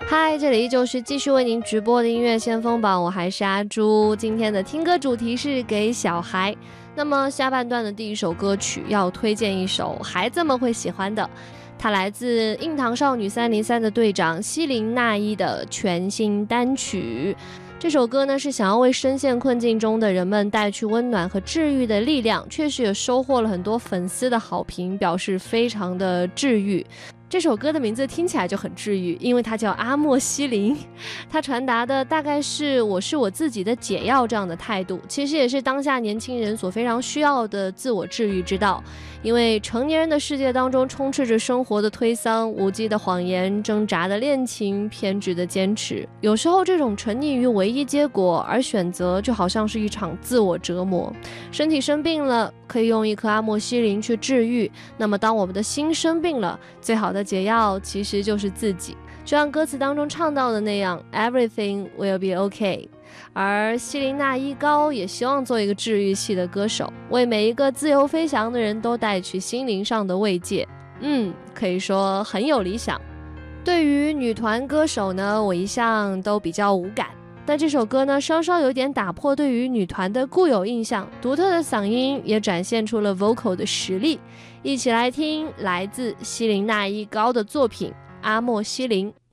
嗨，这里依旧是继续为您直播的音乐先锋榜，我还是阿朱。今天的听歌主题是给小孩，那么下半段的第一首歌曲要推荐一首孩子们会喜欢的，它来自硬糖少女303的队长希林娜依的全新单曲。这首歌呢是想要为深陷困境中的人们带去温暖和治愈的力量，确实也收获了很多粉丝的好评，表示非常的治愈。这首歌的名字听起来就很治愈，因为它叫阿莫西林，它传达的大概是我是我自己的解药这样的态度，其实也是当下年轻人所非常需要的自我治愈之道。因为成年人的世界当中充斥着生活的推搡、无稽的谎言、挣扎的恋情、偏执的坚持，有时候这种沉溺于唯一结果而选择就好像是一场自我折磨。身体生病了可以用一颗阿莫西林去治愈，那么当我们的心生病了，最好的解药其实就是自己，就像歌词当中唱到的那样 Everything will be okay。 而希林娜依高也希望做一个治愈系的歌手，为每一个自由飞翔的人都带去心灵上的慰藉。可以说很有理想。对于女团歌手呢，我一向都比较无感，但这首歌呢稍稍有点打破对于女团的固有印象，独特的嗓音也展现出了 vocal 的实力。一起来听来自希林娜依高的作品《阿莫西林》。